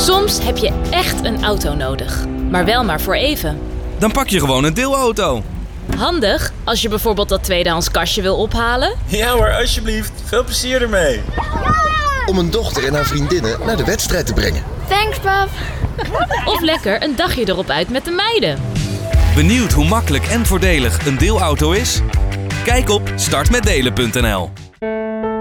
Soms heb je echt een auto nodig, maar wel maar voor even. Dan pak je gewoon een deelauto. Handig als je bijvoorbeeld dat tweedehands kastje wil ophalen. Ja hoor, alsjeblieft. Veel plezier ermee. Om een dochter en haar vriendinnen naar de wedstrijd te brengen. Thanks, pap. Of lekker een dagje erop uit met de meiden. Benieuwd hoe makkelijk en voordelig een deelauto is? Kijk op startmetdelen.nl.